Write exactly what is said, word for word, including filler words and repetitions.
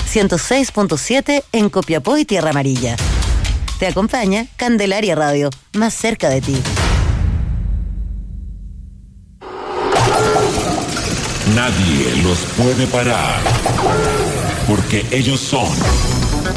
ciento seis punto siete en Copiapó y Tierra Amarilla. Te acompaña Candelaria Radio, más cerca de ti. Nadie los puede parar, porque ellos son